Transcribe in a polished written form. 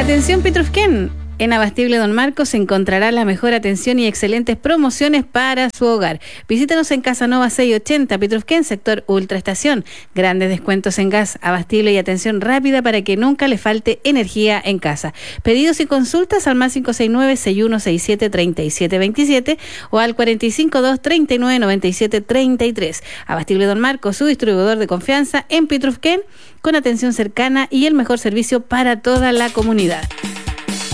Atención Petrufquén. En Abastible Don Marcos encontrará la mejor atención y excelentes promociones para su hogar. Visítanos en Casanova 680, Petrufquén, sector Ultraestación. Grandes descuentos en gas, abastible y atención rápida para que nunca le falte energía en casa. Pedidos y consultas al más 569-6167-3727 o al 452-3997-33. Abastible Don Marcos, su distribuidor de confianza en Petrufquén, con atención cercana y el mejor servicio para toda la comunidad.